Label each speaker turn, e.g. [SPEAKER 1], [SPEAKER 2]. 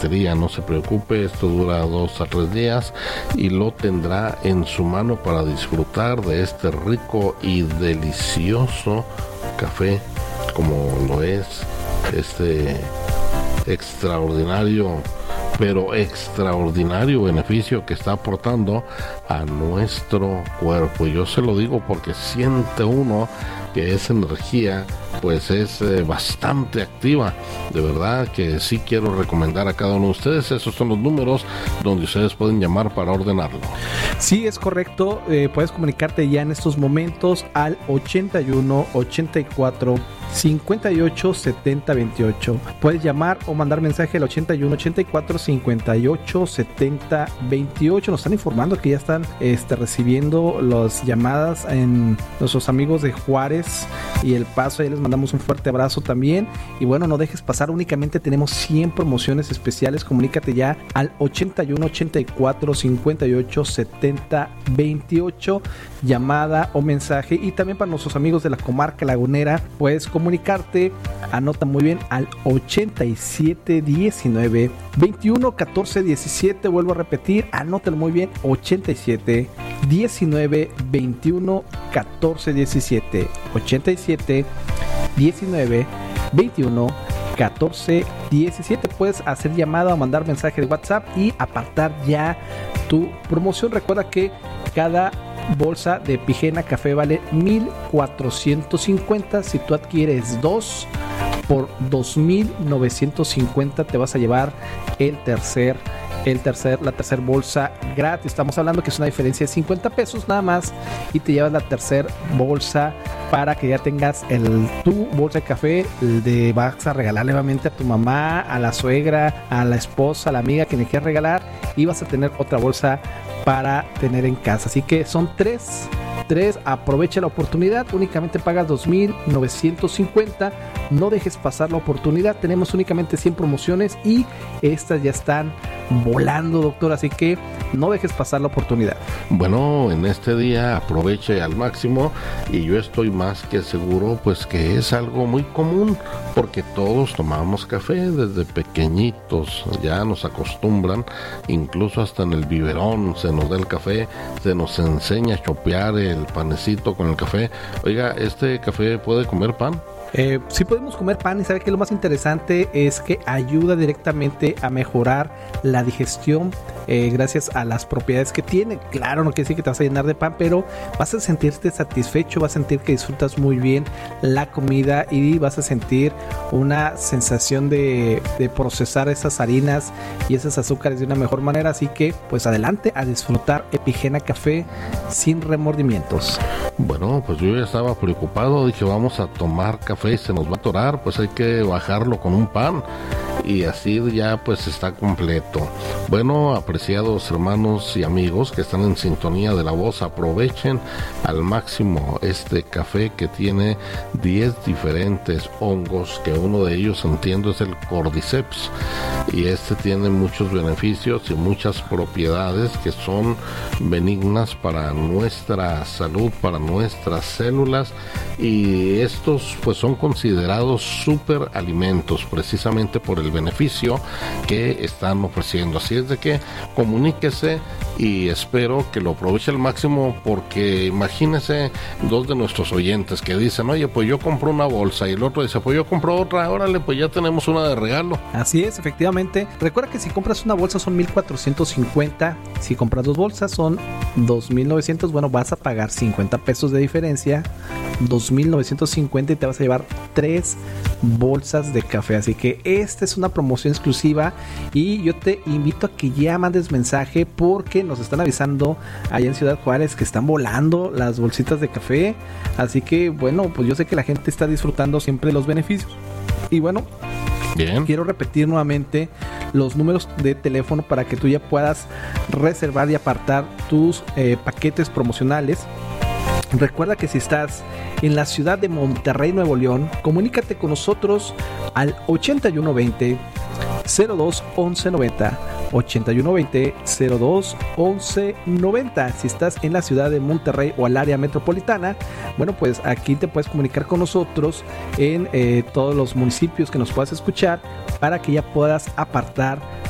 [SPEAKER 1] cafetería. No se preocupe, esto dura 2 a 3 días y lo tendrá en su mano para disfrutar de este rico y delicioso café, como lo es este extraordinario, pero extraordinario beneficio que está aportando a nuestro cuerpo. Y yo se lo digo porque siente uno que esa energía pues es bastante activa. De verdad que sí quiero recomendar a cada uno de ustedes. Esos son los números donde ustedes pueden llamar para ordenarlo.
[SPEAKER 2] Sí, es correcto. Puedes comunicarte ya en estos momentos al 81 84 58 70 28. Puedes llamar o mandar mensaje al 81 84 58 70 28. Nos están informando que ya están recibiendo las llamadas en nuestros amigos de Juárez y El Paso. Ahí les mandamos un fuerte abrazo también. Y bueno, no dejes pasar, únicamente tenemos 100 promociones especiales. Comunícate ya al 81 84 58 70 28, llamada o mensaje. Y también para nuestros amigos de la comarca lagunera, puedes comunicarte, anota muy bien, al 87 19 21 14 17. Vuelvo a repetir, anótalo muy bien, 87 19 21 14 17, 87 19 21 14 17. Puedes hacer llamada o mandar mensaje de WhatsApp y apartar ya tu promoción. Recuerda que cada bolsa de Epigena Café vale 1,450. Si tú adquieres 2 por 2,950, te vas a llevar la tercera bolsa gratis. Estamos hablando que es una diferencia de 50 pesos nada más, y te llevas la tercera bolsa para que ya tengas tu bolsa de café. Vas a regalar nuevamente a tu mamá, a la suegra, a la esposa, a la amiga que le quieras regalar, y vas a tener otra bolsa para tener en casa. Así que son tres. Aprovecha la oportunidad, únicamente pagas 2,950. No dejes pasar la oportunidad. Tenemos únicamente 100 promociones y estas ya están volando, doctor, así que no dejes pasar la oportunidad.
[SPEAKER 1] Bueno, en este día aproveche al máximo, y yo estoy más que seguro pues que es algo muy común, porque todos tomamos café desde pequeñitos, ya nos acostumbran, incluso hasta en el biberón se nos da el café, se nos enseña a chopear el panecito con el café. Oiga, ¿este café puede comer pan?
[SPEAKER 2] Sí podemos comer pan, y sabe que lo más interesante es que ayuda directamente a mejorar la digestión gracias a las propiedades que tiene. Claro, no quiere decir que te vas a llenar de pan, pero vas a sentirte satisfecho, vas a sentir que disfrutas muy bien la comida y vas a sentir una sensación de procesar esas harinas y esos azúcares de una mejor manera. Así que pues adelante a disfrutar Epigena Café sin remordimientos.
[SPEAKER 1] Bueno, pues yo ya estaba preocupado, dije vamos a tomar café y se nos va a atorar, pues hay que bajarlo con un pan, y así ya pues está completo. Bueno, apreciados hermanos y amigos que están en sintonía de La Voz, aprovechen al máximo este café que tiene 10 diferentes hongos, que uno de ellos entiendo es el Cordyceps, y este tiene muchos beneficios y muchas propiedades que son benignas para nuestra salud, para nuestras células, y estos pues son considerados super alimentos precisamente por el beneficio que están ofreciendo. Así es de que comuníquese, y espero que lo aproveche al máximo, porque imagínese dos de nuestros oyentes que dicen, oye, pues yo compro una bolsa, y el otro dice, pues yo compro otra, órale, pues ya tenemos una de regalo.
[SPEAKER 2] Así es, efectivamente. Recuerda que si compras una bolsa son 1,450, si compras 2 bolsas son 2,900. Bueno, vas a pagar 50 pesos de diferencia, 2,950, y te vas a llevar 3 bolsas de café. Así que esta es una promoción exclusiva, y yo te invito a que ya mandes mensaje, porque nos están avisando allá en Ciudad Juárez que están volando las bolsitas de café. Así que bueno, pues yo sé que la gente está disfrutando siempre los beneficios. Y bueno, bien, quiero repetir nuevamente los números de teléfono para que tú ya puedas reservar y apartar tus paquetes promocionales. Recuerda que si estás en la ciudad de Monterrey, Nuevo León, comunícate con nosotros al 8120 02 11 90, 8120 02 11 90. Si estás en la ciudad de Monterrey o al área metropolitana, bueno, pues aquí te puedes comunicar con nosotros en todos los municipios que nos puedas escuchar, para que ya puedas apartar